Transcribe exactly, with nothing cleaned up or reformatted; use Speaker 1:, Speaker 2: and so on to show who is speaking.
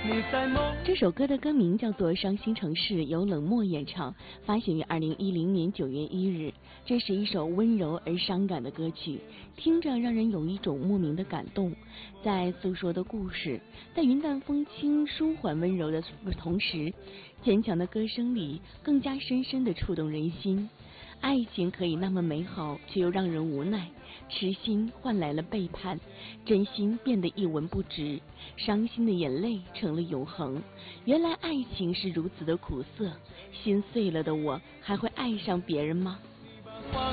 Speaker 1: 你在梦。
Speaker 2: 这首歌的歌名叫做《伤心城市》，由冷漠演唱，发行于二零一零年九月一日。这是一首温柔而伤感的歌曲，听着让人有一种莫名的感动。在诉说的故事，在云淡风轻、舒缓温柔的同时，坚强的歌声里更加深深地触动人心。爱情可以那么美好，却又让人无奈。痴心换来了背叛，真心变得一文不值，伤心的眼泪成了永恒。原来爱情是如此的苦涩，心碎了的我还会爱上别人吗？